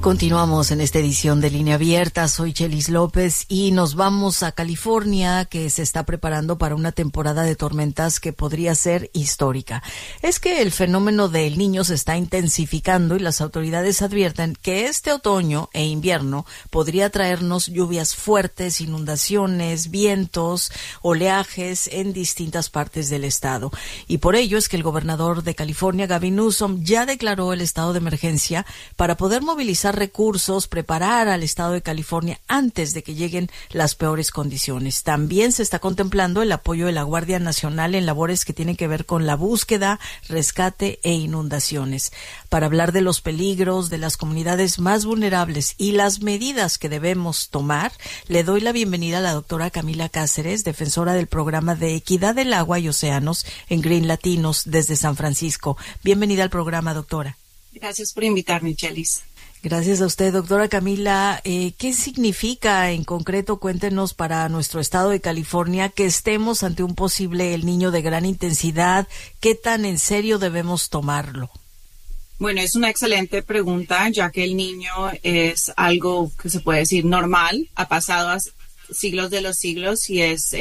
Continuamos en esta edición de Línea Abierta. Soy Chelis López y nos vamos a California, que se está preparando para una temporada de tormentas que podría ser histórica. Es que el fenómeno del Niño se está intensificando y las autoridades advierten que este otoño e invierno podría traernos lluvias fuertes, inundaciones, vientos, oleajes en distintas partes del estado. Y por ello es que el gobernador de California, Gavin Newsom, ya declaró el estado de emergencia para poder movilizar recursos, preparar al estado de California antes de que lleguen las peores condiciones. También se está contemplando el apoyo de la Guardia Nacional en labores que tienen que ver con la búsqueda, rescate e inundaciones. Para hablar de los peligros de las comunidades más vulnerables y las medidas que debemos tomar, le doy la bienvenida a la doctora Camila Cáceres, defensora del programa de Equidad del Agua y Océanos en Green Latinos desde San Francisco. Bienvenida al programa, doctora. Gracias por invitarme, Chelis. Gracias a usted, doctora Camila. ¿Qué significa en concreto, cuéntenos, para nuestro estado de California que estemos ante un posible El Niño de gran intensidad? ¿Qué tan en serio debemos tomarlo? Bueno, es una excelente pregunta, ya que el Niño es algo que se puede decir normal, ha pasado a siglos de los siglos y es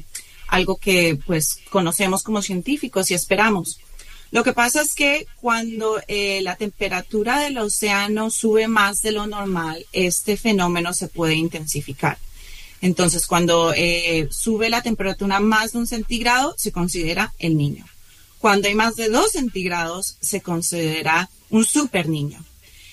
algo que pues conocemos como científicos y esperamos. Lo que pasa es que cuando la temperatura del océano sube más de lo normal, este fenómeno se puede intensificar. Entonces, cuando sube la temperatura más de 1 centígrado, se considera el Niño. Cuando hay más de 2 centígrados, se considera un super Niño.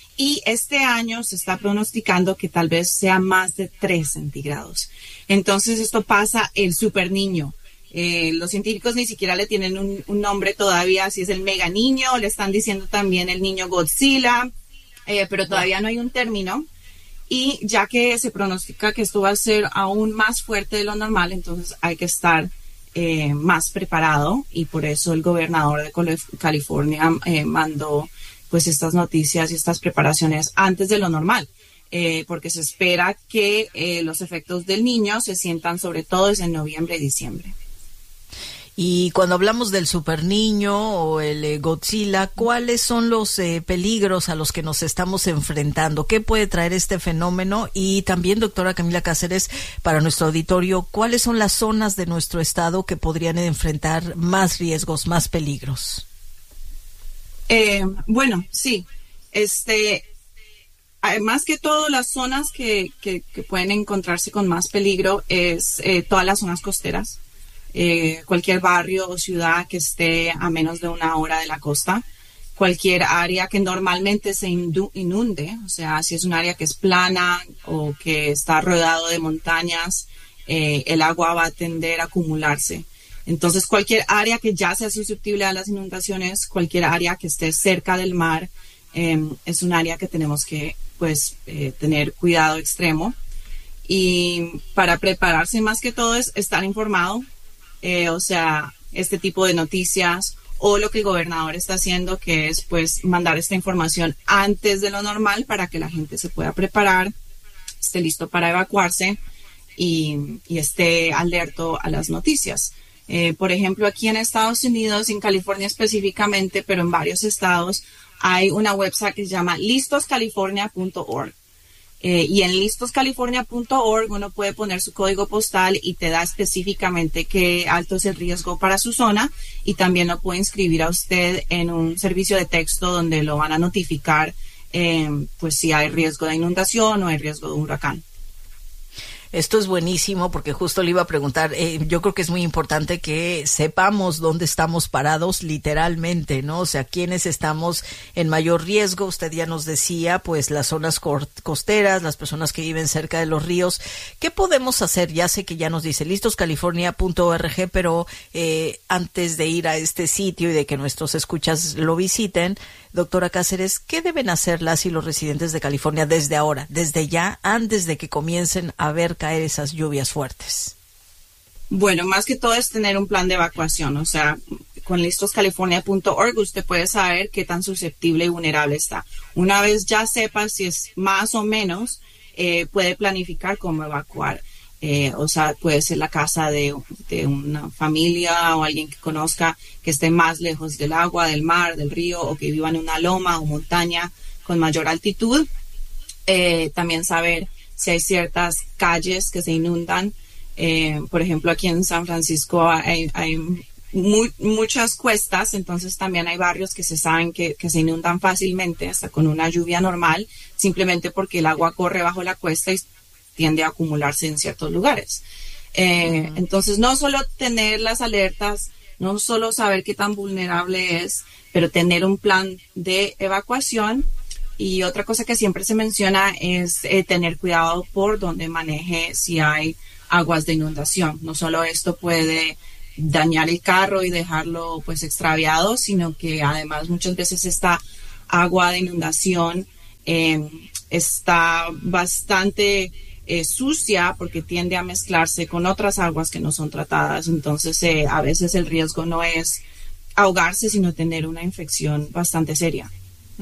Y este año se está pronosticando que tal vez sea más de 3 centígrados. Entonces, esto pasa el super Niño. Los científicos ni siquiera le tienen un nombre todavía, si es el mega niño, le están diciendo también el niño Godzilla, pero todavía no hay un término. Y ya que se pronostica que esto va a ser aún más fuerte de lo normal, entonces hay que estar más preparado, y por eso el gobernador de California mandó pues estas noticias y estas preparaciones antes de lo normal. Porque se espera que los efectos del Niño se sientan sobre todo desde noviembre y diciembre. Y cuando hablamos del super niño o el Godzilla, ¿cuáles son los peligros a los que nos estamos enfrentando? ¿Qué puede traer este fenómeno? Y también, doctora Camila Cáceres, para nuestro auditorio, ¿cuáles son las zonas de nuestro estado que podrían enfrentar más riesgos, más peligros? Bueno, sí. Más que todo, las zonas que pueden encontrarse con más peligro es todas las zonas costeras. Cualquier barrio o ciudad que esté a menos de 1 hora de la costa, cualquier área que normalmente se inunde, o sea, si es un área que es plana o que está rodeado de montañas, el agua va a tender a acumularse. Entonces, cualquier área que ya sea susceptible a las inundaciones, cualquier área que esté cerca del mar, es un área que tenemos que tener cuidado extremo. Y para prepararse, más que todo, es estar informado. O sea, este tipo de noticias o lo que el gobernador está haciendo, que es pues mandar esta información antes de lo normal para que la gente se pueda preparar, esté listo para evacuarse y esté alerto a las noticias. Por ejemplo, aquí en Estados Unidos, en California específicamente, pero en varios estados, hay una website que se llama listoscalifornia.org. Y en listoscalifornia.org uno puede poner su código postal y te da específicamente qué alto es el riesgo para su zona, y también lo puede inscribir a usted en un servicio de texto donde lo van a notificar pues si hay riesgo de inundación o hay riesgo de huracán. Esto es buenísimo porque justo le iba a preguntar, yo creo que es muy importante que sepamos dónde estamos parados literalmente, ¿no? O sea, quiénes estamos en mayor riesgo. Usted ya nos decía, pues, las zonas costeras, las personas que viven cerca de los ríos. ¿Qué podemos hacer? Ya sé que ya nos dice listoscalifornia.org, pero antes de ir a este sitio y de que nuestros escuchas lo visiten, doctora Cáceres, ¿qué deben hacer las y los residentes de California desde ahora, desde ya, antes de que comiencen a ver caer esas lluvias fuertes? Bueno, más que todo es tener un plan de evacuación. O sea, con listoscalifornia.org usted puede saber qué tan susceptible y vulnerable está. Una vez ya sepa si es más o menos, puede planificar cómo evacuar. O sea, puede ser la casa de una familia o alguien que conozca que esté más lejos del agua, del mar, del río, o que viva en una loma o montaña con mayor altitud. También saber si hay ciertas calles que se inundan. Por ejemplo, aquí en San Francisco hay muchas cuestas, entonces también hay barrios que se saben que se inundan fácilmente, hasta con una lluvia normal, simplemente porque el agua corre bajo la cuesta y tiende a acumularse en ciertos lugares. Entonces, no solo tener las alertas, no solo saber qué tan vulnerable es, pero tener un plan de evacuación. Y otra cosa que siempre se menciona es tener cuidado por donde maneje si hay aguas de inundación. No solo esto puede dañar el carro y dejarlo pues extraviado, sino que además muchas veces esta agua de inundación está bastante sucia porque tiende a mezclarse con otras aguas que no son tratadas. Entonces a veces el riesgo no es ahogarse, sino tener una infección bastante seria.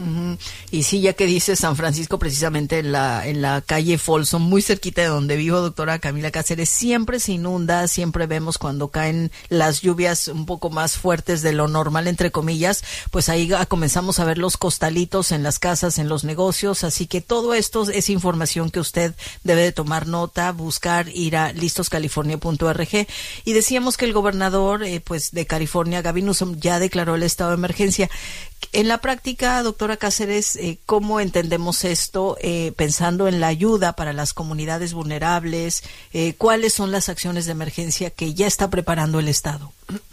Y sí, ya que dice San Francisco, precisamente en la calle Folsom, muy cerquita de donde vivo, doctora Camila Cáceres, siempre se inunda, siempre vemos cuando caen las lluvias un poco más fuertes de lo normal, entre comillas, pues ahí comenzamos a ver los costalitos en las casas, en los negocios, así que todo esto es información que usted debe de tomar nota, buscar, ir a listoscalifornia.org. Y decíamos que el gobernador pues de California, Gavin Newsom, ya declaró el estado de emergencia. En la práctica, doctora Cáceres, ¿cómo entendemos esto pensando en la ayuda para las comunidades vulnerables? ¿Cuáles son las acciones de emergencia que ya está preparando el Estado?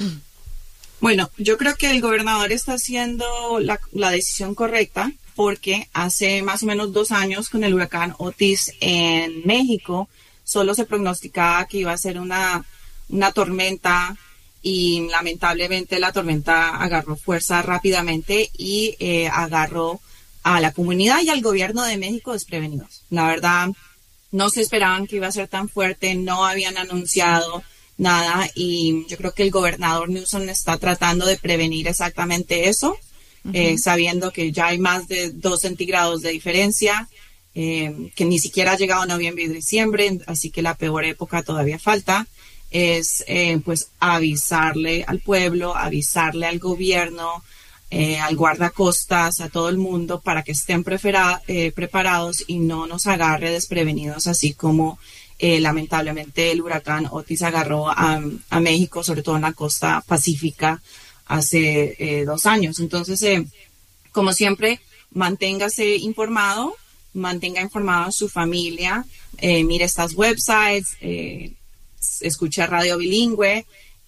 Bueno, yo creo que el gobernador está haciendo la decisión correcta porque hace más o menos 2 años con el huracán Otis en México solo se prognosticaba que iba a ser una tormenta y lamentablemente la tormenta agarró fuerza rápidamente y agarró a la comunidad y al gobierno de México desprevenidos. La verdad, no se esperaban que iba a ser tan fuerte, no habían anunciado nada y yo creo que el gobernador Newsom está tratando de prevenir exactamente eso, sabiendo que ya hay más de 2 centígrados de diferencia, que ni siquiera ha llegado noviembre y diciembre, así que la peor época todavía falta. Es pues avisarle al pueblo, avisarle al gobierno, al guardacostas, a todo el mundo para que estén preparados y no nos agarre desprevenidos, así como lamentablemente el huracán Otis agarró a México, sobre todo en la costa pacífica, hace 2 años. Entonces, como siempre, manténgase informado, mantenga informado a su familia, mire estas websites, escuche radio bilingüe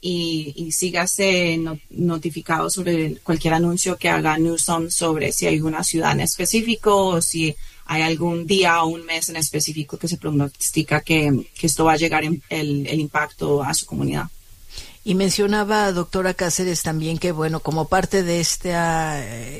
y sígase notificado sobre cualquier anuncio que haga Newsom sobre si hay una ciudad en específico o si hay algún día o un mes en específico que se pronostica que esto va a llegar el impacto a su comunidad. Y mencionaba, doctora Cáceres, también que, bueno, como parte de esta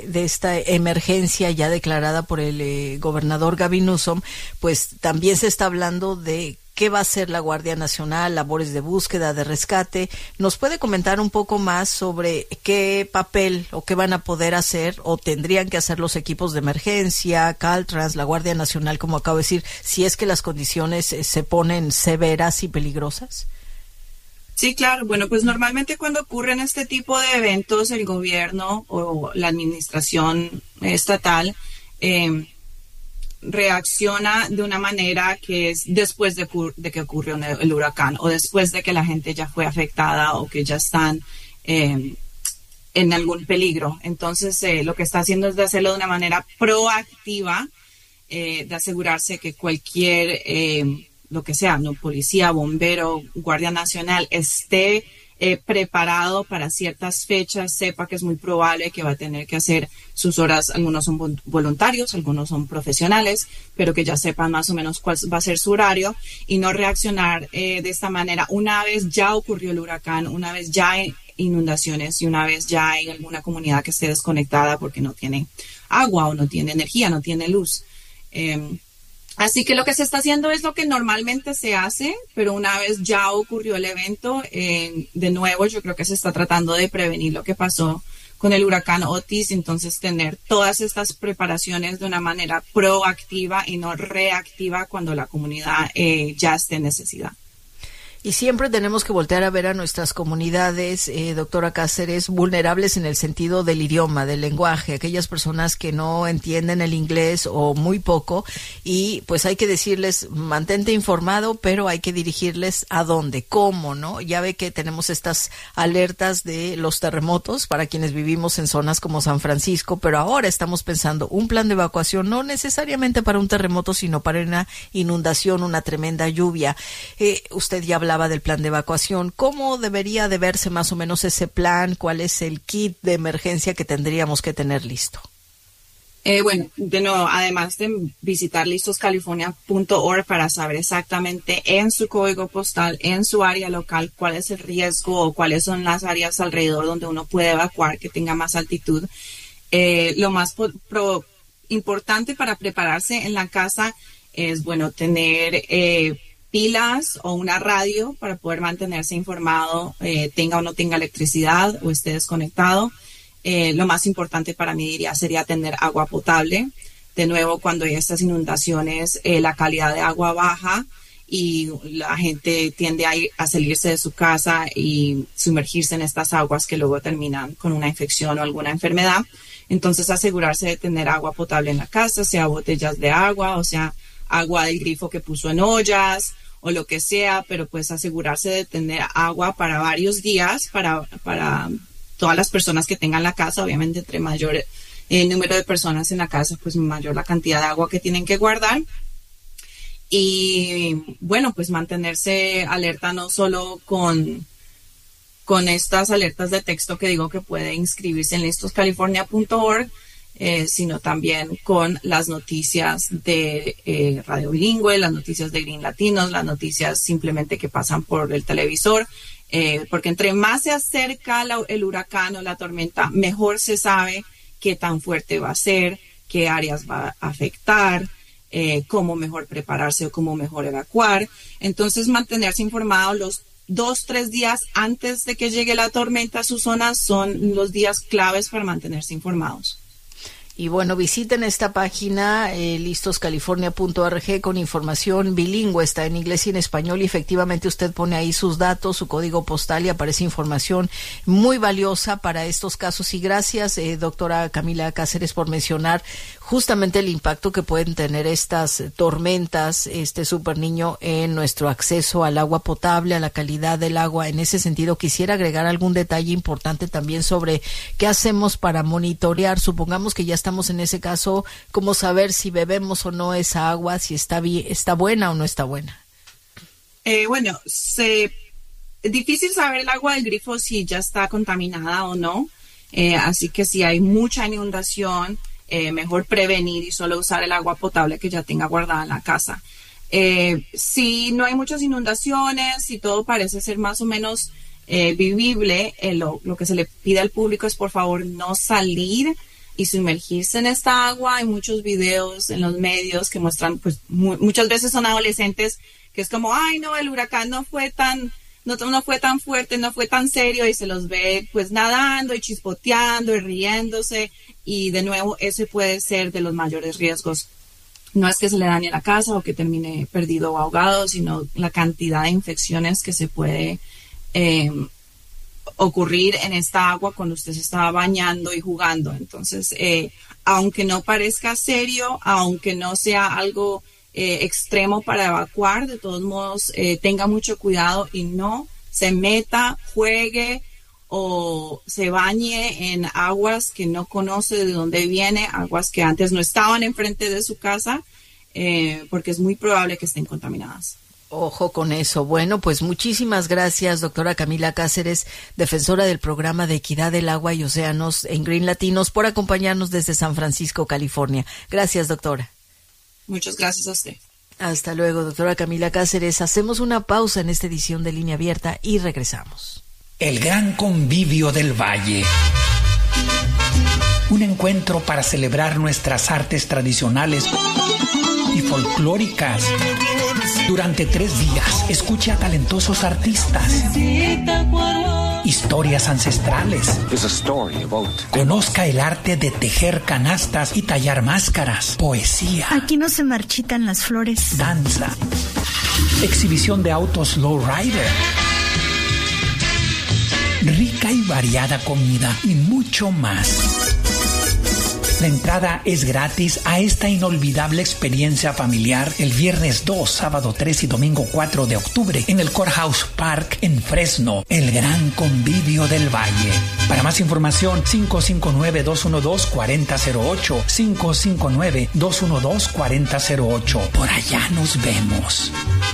emergencia ya declarada por el gobernador Gavin Newsom, pues también se está hablando de qué va a hacer la Guardia Nacional, labores de búsqueda, de rescate. ¿Nos puede comentar un poco más sobre qué papel o qué van a poder hacer o tendrían que hacer los equipos de emergencia, Caltrans, la Guardia Nacional, como acabo de decir, si es que las condiciones se ponen severas y peligrosas? Sí, claro. Bueno, pues normalmente cuando ocurren este tipo de eventos, el gobierno o la administración estatal reacciona de una manera que es después de que ocurrió el huracán o después de que la gente ya fue afectada o que ya están en algún peligro. Entonces, lo que está haciendo es de hacerlo de una manera proactiva, de asegurarse que cualquier, lo que sea, no, policía, bombero, Guardia Nacional, esté preparado para ciertas fechas, sepa que es muy probable que va a tener que hacer sus horas. Algunos son voluntarios, algunos son profesionales, pero que ya sepan más o menos cuál va a ser su horario y no reaccionar de esta manera una vez ya ocurrió el huracán, una vez ya hay inundaciones y una vez ya hay alguna comunidad que esté desconectada porque no tiene agua o no tiene energía, no tiene luz. Así que lo que se está haciendo es lo que normalmente se hace, pero una vez ya ocurrió el evento, de nuevo yo creo que se está tratando de prevenir lo que pasó con el huracán Otis, entonces tener todas estas preparaciones de una manera proactiva y no reactiva cuando la comunidad ya esté en necesidad. Y siempre tenemos que voltear a ver a nuestras comunidades, doctora Cáceres, vulnerables en el sentido del idioma, del lenguaje, aquellas personas que no entienden el inglés o muy poco, y pues hay que decirles, mantente informado, pero hay que dirigirles a dónde, cómo, ¿no? Ya ve que tenemos estas alertas de los terremotos para quienes vivimos en zonas como San Francisco, pero ahora estamos pensando un plan de evacuación, no necesariamente para un terremoto, sino para una inundación, una tremenda lluvia. Usted ya hablaba del plan de evacuación. ¿Cómo debería de verse más o menos ese plan? ¿Cuál es el kit de emergencia que tendríamos que tener listo? Bueno, de nuevo, además de visitar listoscalifornia.org para saber exactamente en su código postal, en su área local, cuál es el riesgo o cuáles son las áreas alrededor donde uno puede evacuar que tenga más altitud. Lo más importante para prepararse en la casa es, bueno, tener pilas o una radio para poder mantenerse informado, tenga o no tenga electricidad o esté desconectado. Lo más importante para mí, diría, sería tener agua potable. De nuevo, cuando hay estas inundaciones, la calidad de agua baja y la gente tiende a salirse de su casa y sumergirse en estas aguas que luego terminan con una infección o alguna enfermedad. Entonces, asegurarse de tener agua potable en la casa, sea botellas de agua, o sea, agua del grifo que puso en ollas o lo que sea, pero pues asegurarse de tener agua para varios días para todas las personas que tengan la casa. Obviamente, entre mayor número de personas en la casa, pues mayor la cantidad de agua que tienen que guardar. Y bueno, pues mantenerse alerta no solo con estas alertas de texto que digo que puede inscribirse en listoscalifornia.org, sino también con las noticias de Radio Bilingüe, las noticias de Green Latinos, las noticias simplemente que pasan por el televisor, porque entre más se acerca el huracán o la tormenta, mejor se sabe qué tan fuerte va a ser, qué áreas va a afectar, cómo mejor prepararse o cómo mejor evacuar. Entonces, mantenerse informado los 2-3 días antes de que llegue la tormenta a su zona son los días claves para mantenerse informados. Y bueno, visiten esta página listoscalifornia.org con información bilingüe, está en inglés y en español, y efectivamente usted pone ahí sus datos, su código postal y aparece información muy valiosa para estos casos. Y gracias, doctora Camila Cáceres, por mencionar justamente el impacto que pueden tener estas tormentas, Super Niño, en nuestro acceso al agua potable, a la calidad del agua. En ese sentido, quisiera agregar algún detalle importante también sobre qué hacemos para monitorear. Supongamos que ya estamos en ese caso, ¿cómo saber si bebemos o no esa agua, si está buena o no está buena? Bueno, es difícil saber el agua del grifo si ya está contaminada o no, así que si hay mucha inundación, mejor prevenir y solo usar el agua potable que ya tenga guardada en la casa. Si no hay muchas inundaciones, si todo parece ser más o menos vivible, lo que se le pide al público es por favor no salir y sumergirse en esta agua. Hay muchos videos en los medios que muestran, pues muchas veces son adolescentes que es como, ay no, el huracán no fue tan fuerte, no fue tan serio, y se los ve pues nadando y chispoteando y riéndose, y de nuevo ese puede ser de los mayores riesgos. No es que se le dañe la casa o que termine perdido o ahogado, sino la cantidad de infecciones que se puede ocurrir en esta agua cuando usted se está bañando y jugando. Entonces, aunque no parezca serio, aunque no sea algo extremo para evacuar, de todos modos tenga mucho cuidado y no se meta, juegue o se bañe en aguas que no conoce de dónde viene, aguas que antes no estaban enfrente de su casa, porque es muy probable que estén contaminadas. Ojo con eso. Bueno, pues muchísimas gracias, doctora Camila Cáceres, defensora del programa de Equidad del Agua y Océanos en Green Latinos, por acompañarnos desde San Francisco, California. Gracias, doctora. Muchas gracias a usted. Hasta luego, doctora Camila Cáceres. Hacemos una pausa en esta edición de Línea Abierta y regresamos. El gran convivio del Valle. Un encuentro para celebrar nuestras artes tradicionales y folclóricas. Durante 3 días, escuche a talentosos artistas, historias ancestrales, conozca el arte de tejer canastas y tallar máscaras, poesía. Aquí no se marchitan las flores. Danza, exhibición de autos lowrider, rica y variada comida y mucho más. La entrada es gratis a esta inolvidable experiencia familiar el viernes 2, sábado 3 y domingo 4 de octubre en el Courthouse Park en Fresno, el Gran Convivio del Valle. Para más información, 559-212-4008, 559-212-4008. Por allá nos vemos.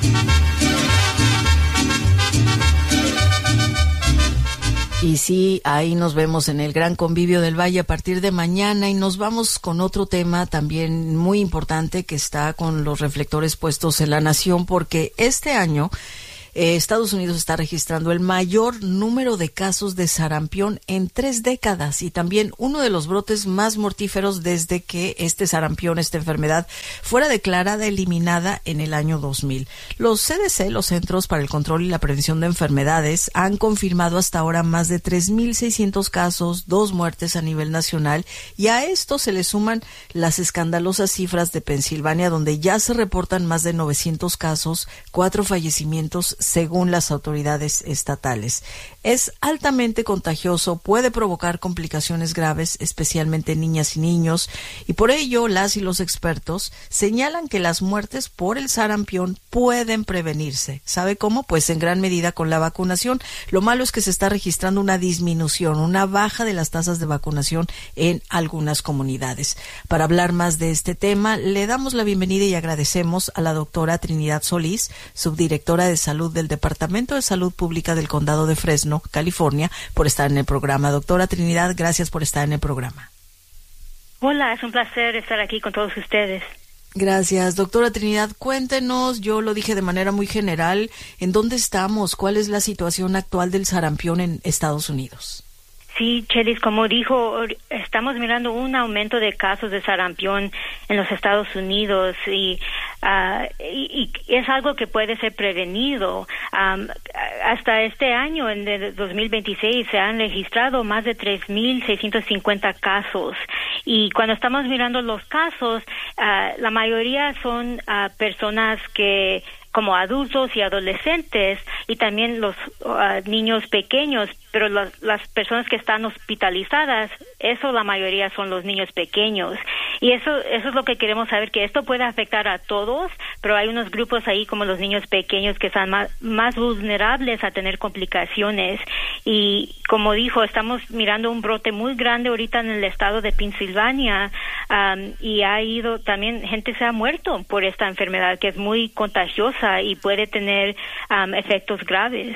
Y sí, ahí nos vemos en el Gran Convivio del Valle a partir de mañana, y nos vamos con otro tema también muy importante que está con los reflectores puestos en la nación, porque este año Estados Unidos está registrando el mayor número de casos de sarampión en 3 décadas y también uno de los brotes más mortíferos desde que este sarampión, esta enfermedad, fuera declarada eliminada en el año 2000. Los CDC, los Centros para el Control y la Prevención de Enfermedades, han confirmado hasta ahora más de 3,600 casos, 2 muertes a nivel nacional, y a esto se le suman las escandalosas cifras de Pensilvania, donde ya se reportan más de 900 casos, 4 fallecimientos, según las autoridades estatales. Es altamente contagioso, puede provocar complicaciones graves, especialmente en niñas y niños, y por ello las y los expertos señalan que las muertes por el sarampión pueden prevenirse. ¿Sabe cómo? Pues en gran medida con la vacunación. Lo malo es que se está registrando una disminución, una baja de las tasas de vacunación en algunas comunidades. Para hablar más de este tema, le damos la bienvenida y agradecemos a la doctora Trinidad Solís, subdirectora de Salud del Departamento de Salud Pública del Condado de Fresno, California, por estar en el programa. Doctora Trinidad, gracias por estar en el programa. Hola, es un placer estar aquí con todos ustedes. Gracias. Doctora Trinidad, cuéntenos, yo lo dije de manera muy general, ¿en dónde estamos? ¿Cuál es la situación actual del sarampión en Estados Unidos? Sí, Chelis, como dijo, estamos mirando un aumento de casos de sarampión en los Estados Unidos y es algo que puede ser prevenido. Hasta este año, en el 2026, se han registrado más de 3,650 casos. Y cuando estamos mirando los casos, la mayoría son personas que, como adultos y adolescentes, y también los niños pequeños, pero las personas que están hospitalizadas, eso la mayoría son los niños pequeños. Y eso es lo que queremos saber, que esto puede afectar a todos, pero hay unos grupos ahí como los niños pequeños que están más vulnerables a tener complicaciones. Y como dijo, estamos mirando un brote muy grande ahorita en el estado de Pensilvania, y también gente se ha muerto por esta enfermedad que es muy contagiosa y puede tener efectos graves.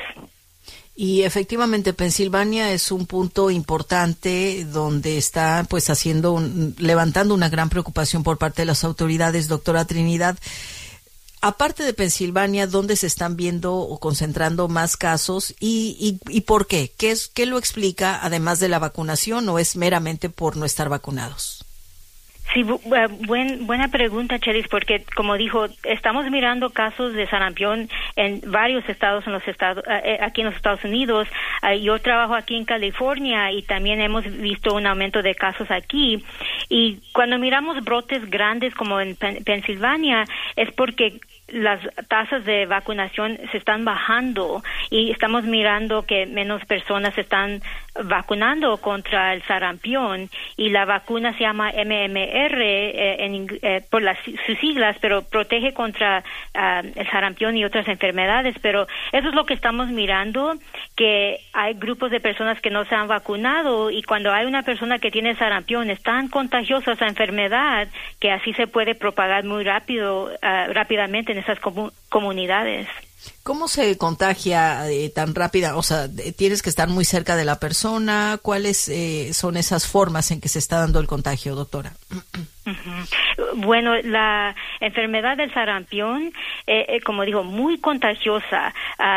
Y efectivamente Pensilvania es un punto importante donde está pues levantando una gran preocupación por parte de las autoridades. Doctora Trinidad, aparte de Pensilvania, ¿dónde se están viendo o concentrando más casos y por qué? ¿Qué lo explica, además de la vacunación, o es meramente por no estar vacunados? Sí, buena pregunta, Chelis, porque como dijo, estamos mirando casos de sarampión en varios estados aquí en los Estados Unidos. Yo trabajo aquí en California y también hemos visto un aumento de casos aquí. Y cuando miramos brotes grandes como en Pensilvania, es porque las tasas de vacunación se están bajando y estamos mirando que menos personas se están vacunando contra el sarampión, y la vacuna se llama MMR por sus siglas, pero protege contra el sarampión y otras enfermedades. Pero eso es lo que estamos mirando, que hay grupos de personas que no se han vacunado, y cuando hay una persona que tiene sarampión es tan contagiosa esa enfermedad que así se puede propagar muy rápidamente en esas comunidades. ¿Cómo se contagia tan rápida? O sea, ¿tienes que estar muy cerca de la persona? ¿Cuáles son esas formas en que se está dando el contagio, doctora? Bueno, la enfermedad del sarampión, como digo, muy contagiosa,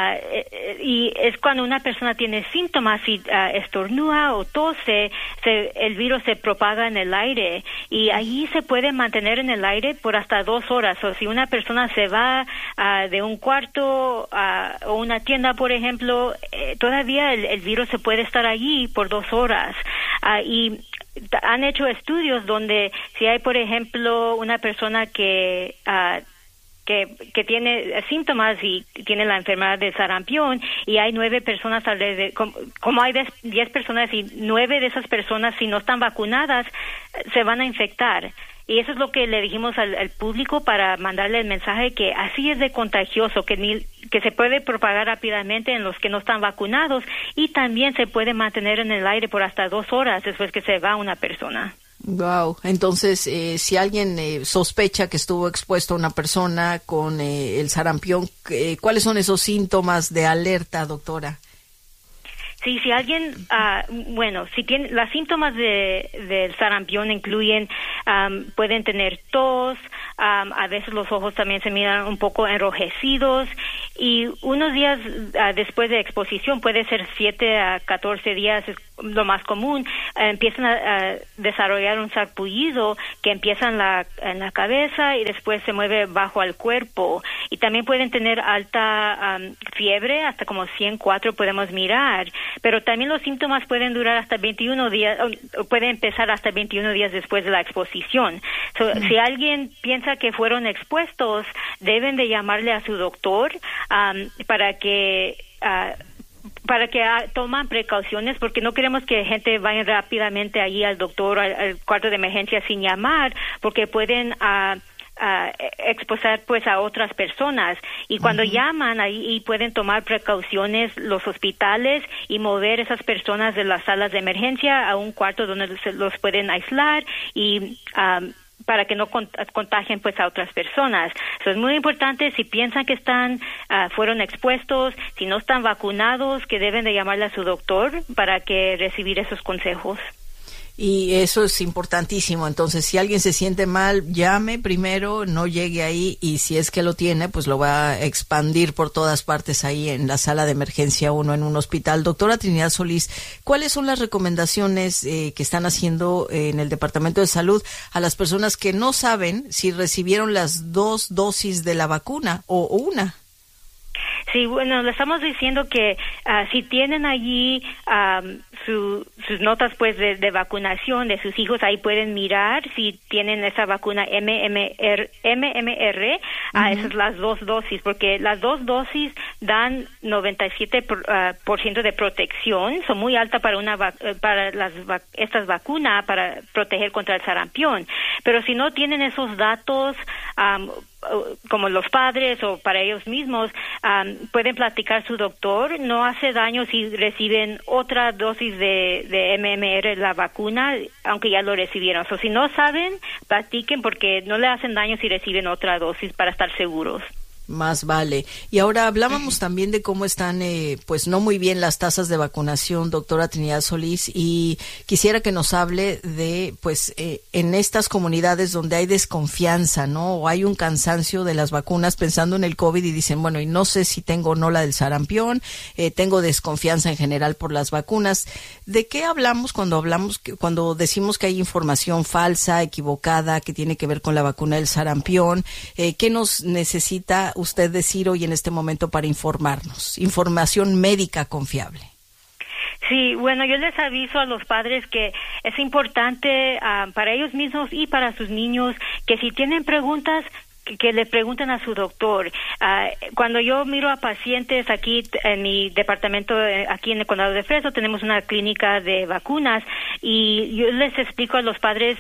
y es cuando una persona tiene síntomas y estornuda o tose, el virus se propaga en el aire, y allí se puede mantener en el aire por hasta 2 horas. O si una persona se va de un cuarto o una tienda, por ejemplo, todavía el virus se puede estar allí por 2 horas. Y han hecho estudios donde si hay, por ejemplo, una persona que que tiene síntomas y tiene la enfermedad de sarampión, y hay 9 personas alrededor, como hay 10 personas y 9 de esas personas, si no están vacunadas, se van a infectar. Y eso es lo que le dijimos al público para mandarle el mensaje que así es de contagioso, que se puede propagar rápidamente en los que no están vacunados, y también se puede mantener en el aire por hasta 2 horas después que se va una persona. Wow. Entonces, si alguien sospecha que estuvo expuesto a una persona con el sarampión, ¿cuáles son esos síntomas de alerta, doctora? Sí, si alguien, si tiene, los síntomas del sarampión incluyen, pueden tener tos, a veces los ojos también se miran un poco enrojecidos, y unos días después de exposición, puede ser 7 a 14 días, es lo más común, empiezan a desarrollar un sarpullido que empieza en la cabeza y después se mueve bajo al cuerpo, y también pueden tener alta fiebre, hasta como 104 podemos mirar, pero también los síntomas pueden durar hasta 21 días, o pueden empezar hasta 21 días después de la exposición. Si alguien piensa que fueron expuestos, deben de llamarle a su doctor para que toman precauciones, porque no queremos que gente vaya rápidamente allí al doctor, al cuarto de emergencia sin llamar, porque pueden exposar pues a otras personas, y cuando llaman ahí pueden tomar precauciones los hospitales y mover esas personas de las salas de emergencia a un cuarto donde se los pueden aislar y para que no contagien pues a otras personas. Eso es muy importante. Si piensan que fueron expuestos, si no están vacunados, que deben de llamarle a su doctor para que recibir esos consejos. Y eso es importantísimo. Entonces, si alguien se siente mal, llame primero, no llegue ahí, y si es que lo tiene, pues lo va a expandir por todas partes ahí en la sala de emergencia 1 en un hospital. Doctora Trinidad Solís, ¿cuáles son las recomendaciones que están haciendo en el Departamento de Salud a las personas que no saben si recibieron las 2 dosis de la vacuna o una? Sí, bueno, le estamos diciendo que si tienen allí sus notas pues de vacunación de sus hijos, ahí pueden mirar si tienen esa vacuna MMR, esas las 2 dosis, porque las 2 dosis dan 97% de protección, son muy altas para estas vacunas para proteger contra el sarampión. Pero si no tienen esos datos, como los padres o para ellos mismos, pueden platicar su doctor. No hace daño si reciben otra dosis de MMR, la vacuna, aunque ya lo recibieron. O si no saben, platiquen, porque no le hacen daño si reciben otra dosis, para estar seguros. Más vale. Y ahora hablábamos también de cómo están, pues no muy bien las tasas de vacunación, doctora Trinidad Solís, y quisiera que nos hable de, pues, en estas comunidades donde hay desconfianza, ¿no? O hay un cansancio de las vacunas pensando en el COVID y dicen, bueno, y no sé si tengo o no la del sarampión, tengo desconfianza en general por las vacunas. ¿De qué hablamos cuando decimos que hay información falsa, equivocada, que tiene que ver con la vacuna del sarampión? ¿Qué nos necesita usted decir hoy en este momento para informarnos? Información médica confiable. Sí, bueno, yo les aviso a los padres que es importante para ellos mismos y para sus niños que si tienen preguntas, que le pregunten a su doctor. Cuando yo miro a pacientes aquí en mi departamento, aquí en el condado de Fresno, tenemos una clínica de vacunas, y yo les explico a los padres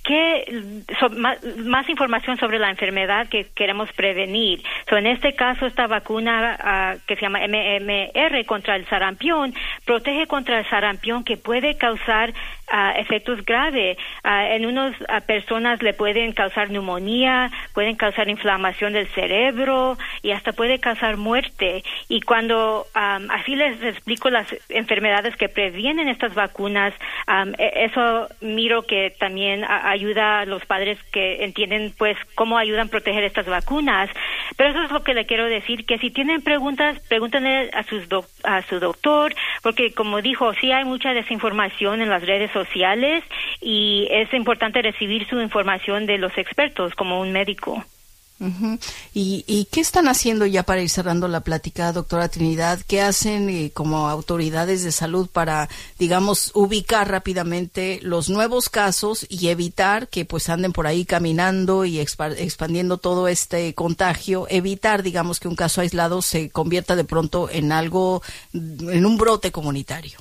más información sobre la enfermedad que queremos prevenir. En este caso, esta vacuna que se llama MMR contra el sarampión protege contra el sarampión, que puede causar efectos graves. En unas personas le pueden causar neumonía, pueden causar inflamación del cerebro y hasta puede causar muerte. Y cuando así les explico las enfermedades que previenen estas vacunas, eso miro que también ayuda a los padres que entienden pues cómo ayudan a proteger estas vacunas. Pero eso es lo que le quiero decir, que si tienen preguntas, pregúntenle a su doctor, porque como dijo, sí hay mucha desinformación en las redes sociales y es importante recibir su información de los expertos como un médico. Uh-huh. ¿Y qué están haciendo ya para ir cerrando la plática, doctora Trinidad? ¿Qué hacen como autoridades de salud para, digamos, ubicar rápidamente los nuevos casos y evitar que pues anden por ahí caminando y expandiendo todo este contagio? Evitar, digamos, que un caso aislado se convierta de pronto en algo, en un brote comunitario.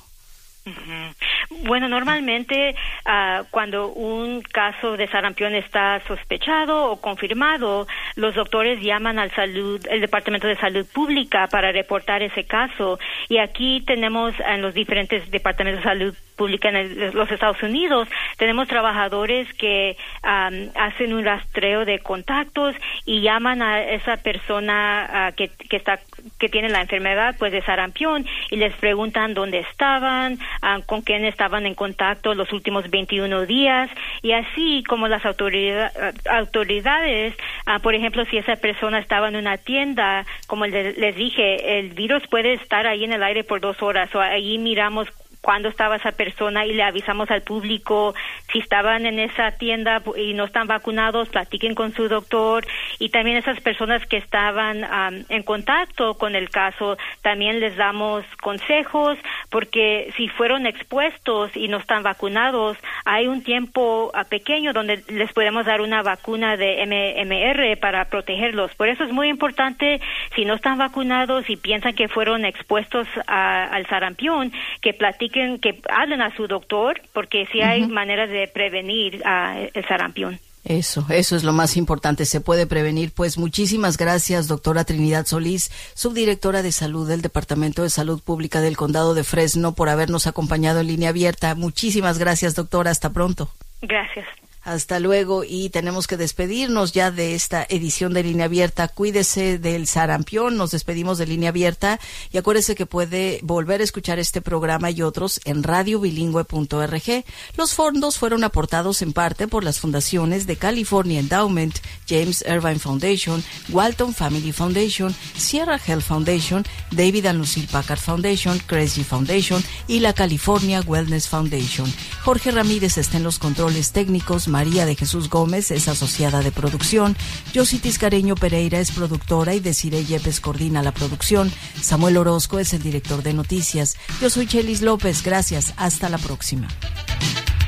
Bueno, normalmente cuando un caso de sarampión está sospechado o confirmado, los doctores llaman al el Departamento de Salud Pública para reportar ese caso. Y aquí tenemos en los diferentes departamentos de salud pública en los Estados Unidos, tenemos trabajadores que hacen un rastreo de contactos y llaman a esa persona que tiene la enfermedad pues de sarampión y les preguntan dónde estaban, con quién estaban en contacto los últimos 21 días, y así como las autoridades, por ejemplo, si esa persona estaba en una tienda, como les dije, el virus puede estar ahí en el aire por 2 horas, o ahí miramos cuándo estaba esa persona y le avisamos al público si estaban en esa tienda y no están vacunados, platiquen con su doctor. Y también esas personas que estaban en contacto con el caso, también les damos consejos, porque si fueron expuestos y no están vacunados, hay un tiempo pequeño donde les podemos dar una vacuna de MMR para protegerlos. Por eso es muy importante, si no están vacunados y piensan que fueron expuestos al sarampión, que platiquen, que hablen a su doctor, porque sí hay maneras de prevenir el sarampión. Eso es lo más importante, se puede prevenir. Pues muchísimas gracias, doctora Trinidad Solís, subdirectora de salud del Departamento de Salud Pública del Condado de Fresno, por habernos acompañado en Línea Abierta. Muchísimas gracias, doctora, hasta pronto. Gracias. Hasta luego, y tenemos que despedirnos ya de esta edición de Línea Abierta. Cuídese del sarampión, nos despedimos de Línea Abierta y acuérdese que puede volver a escuchar este programa y otros en radiobilingüe.org. Los fondos fueron aportados en parte por las fundaciones de California Endowment, James Irvine Foundation, Walton Family Foundation, Sierra Health Foundation, David and Lucille Packard Foundation, Cresci Foundation y la California Wellness Foundation. Jorge Ramírez está en los controles técnicos, María de Jesús Gómez es asociada de producción, Yositis Careño Pereira es productora y Desiree Yepes coordina la producción, Samuel Orozco es el director de noticias. Yo soy Chelis López, gracias, hasta la próxima.